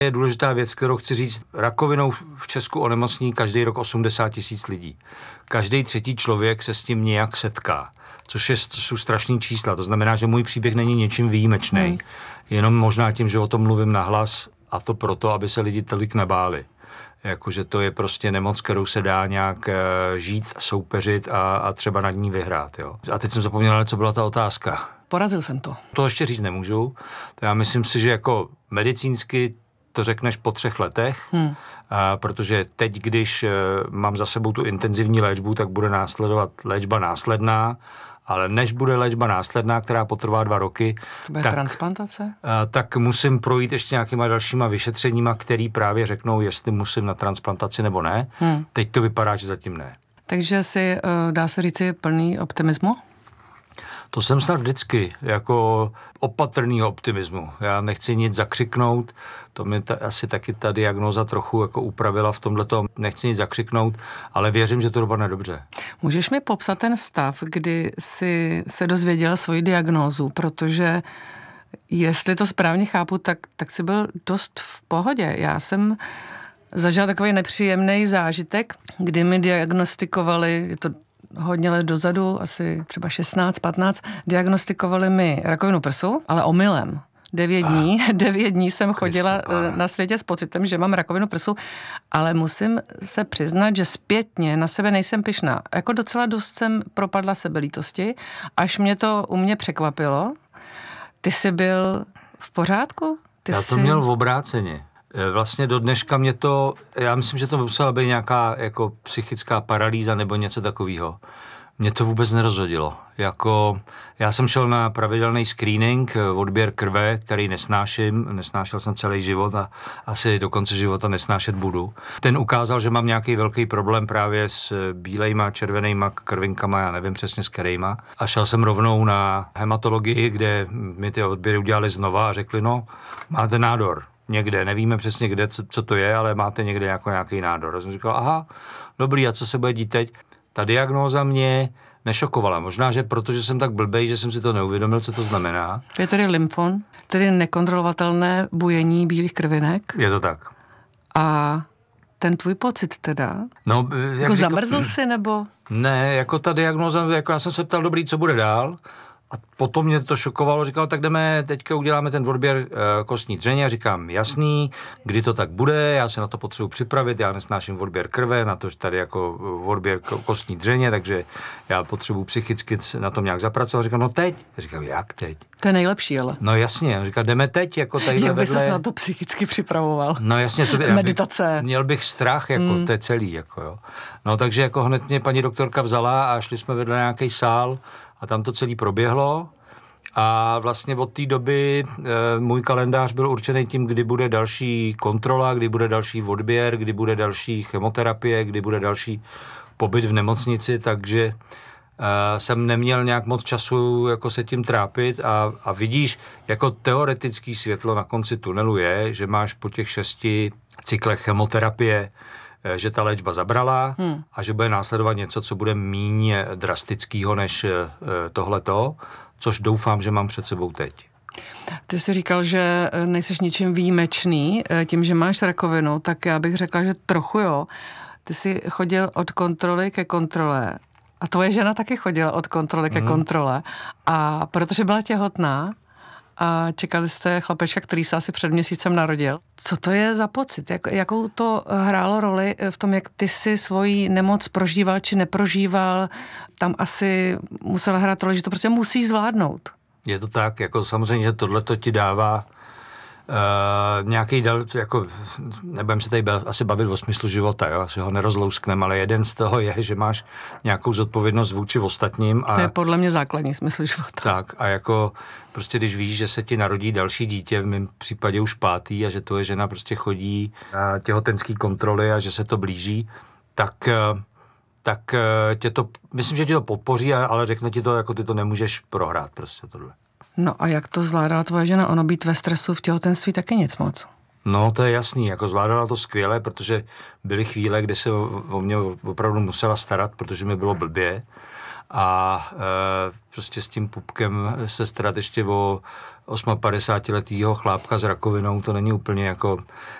Je důležitá věc, kterou chci říct. Rakovinou v Česku onemocní každý rok 80 000 lidí. Každý třetí člověk se s tím nějak setká, což jsou strašný čísla. To znamená, že můj příběh není něčím výjimečný. Jenom možná tím, že o tom mluvím nahlas, a to proto, aby se lidi tolik nebáli. Jakože to je prostě nemoc, kterou se dá nějak žít, soupeřit a třeba nad ní vyhrát. Jo. A teď jsem zapomněl, co byla ta otázka. Porazil jsem to. To ještě říct nemůžu. To já myslím si, že jako medicínsky to řekneš po 3 letech, protože teď, když mám za sebou tu intenzivní léčbu, tak bude následovat léčba následná, ale než bude léčba následná, která potrvá 2 roky, to bude transplantace? Tak musím projít ještě nějakýma dalšíma vyšetřeníma, který právě řeknou, jestli musím na transplantaci nebo ne. Teď to vypadá, že zatím ne. Takže dá se říci plný optimismu? To jsem snad vždycky, jako opatrnýho optimismu. Já nechci nic zakřiknout, to mi asi taky ta diagnóza trochu jako upravila v tomhletom. Nechci nic zakřiknout, ale věřím, že to dopadne dobře. Můžeš mi popsat ten stav, kdy jsi se dozvěděl svoji diagnózu, protože jestli to správně chápu, tak jsi byl dost v pohodě. Já jsem zažila takový nepříjemný zážitek, kdy mi diagnostikovali, je to hodně let dozadu, asi třeba 16, 15, diagnostikovali mi rakovinu prsu, ale omylem. 9 dní jsem chodila na světě s pocitem, že mám rakovinu prsu, ale musím se přiznat, že zpětně na sebe nejsem pyšná. Jako docela dost jsem propadla sebelítosti, až mě to u mě překvapilo. Ty jsi byl v pořádku? Já to měl v obráceně. Vlastně do dneška já myslím, že to musela být nějaká jako psychická paralýza nebo něco takového. Mě to vůbec nerozhodilo. Já jsem šel na pravidelný screening, odběr krve, který nesnášel jsem celý život a asi do konce života nesnášet budu. Ten ukázal, že mám nějaký velký problém právě s bílejma, červenýma krvinkama, já nevím přesně s kterýma. A šel jsem rovnou na hematologii, kde mi ty odběry udělali znova a řekli, no, máte nádor. Někde, nevíme přesně kde, co to je, ale máte někde jako nějaký nádor. A jsem říkal, aha, dobrý, a co se bude dít teď? Ta diagnóza mě nešokovala. Možná, že protože jsem tak blbej, že jsem si to neuvědomil, co to znamená. Je tedy lymfon, tedy nekontrolovatelné bujení bílých krvinek. Je to tak. A ten tvůj pocit teda? No, jako zamrzl jsi, nebo? Ne, jako ta diagnóza, jako já jsem se ptal, dobrý, co bude dál? A potom mě to šokovalo, říkal, tak jdeme, teďka uděláme ten odběr kostní dřeně a říkám, jasný, kdy to tak bude, já se na to potřebuji připravit, já nesnáším odběr krve, na to tady jako odběr kostní dřeně, takže já potřebuji psychicky na tom nějak zapracovat. Říkám, no teď. Říkám, jak teď? To je nejlepší, ale. No jasně, říkám, jdeme teď, jako tady jak by vedle. ses na to psychicky připravoval? No jasně, meditace. Měl bych strach, jako to je celý, jako jo. No takže jako hned mě paní doktorka vzala a šli jsme vedle nějaký sál a tam to celý proběhlo a vlastně od té doby můj kalendář byl určený tím, kdy bude další kontrola, kdy bude další odběr, kdy bude další chemoterapie, kdy bude další pobyt v nemocnici, takže jsem neměl nějak moc času jako se tím trápit a vidíš, jako teoretický světlo na konci tunelu je, že máš po těch 6 cyklech chemoterapie, že ta léčba zabrala a že bude následovat něco, co bude míň drastického než tohleto, což doufám, že mám před sebou teď. Ty jsi říkal, že nejseš ničím výjimečný tím, že máš rakovinu, tak já bych řekla, že trochu jo. Ty jsi chodil od kontroly ke kontrole a tvoje žena taky chodila od kontroly ke kontrole a protože byla těhotná a čekali jste chlapečka, který se asi před měsícem narodil. Co to je za pocit? Jakou to hrálo roli v tom, jak ty si svoji nemoc prožíval či neprožíval? Tam asi musela hrát roli, že to prostě musíš zvládnout. Je to tak, jako samozřejmě, že tohleto ti dává nějaký jako nebudem se tady asi bavit o smyslu života, jo, asi ho nerozlousknem, ale jeden z toho je, že máš nějakou zodpovědnost vůči ostatním. A, to je podle mě základní smysl života. Tak a jako prostě když víš, že se ti narodí další dítě, v mém případě už 5. a že tvoje žena prostě chodí na těhotenský kontroly a že se to blíží, tak tě to, myslím, že tě to podpoří, ale řekne ti to, jako ty to nemůžeš prohrát prostě tohle. No a jak to zvládala tvoje žena? Ono být ve stresu v těhotenství taky nic moc. No to je jasný, jako zvládala to skvěle, protože byly chvíle, kdy se o mě opravdu musela starat, protože mi bylo blbě a prostě s tím pupkem se starat ještě o 58letýho chlápka s rakovinou, to není úplně jako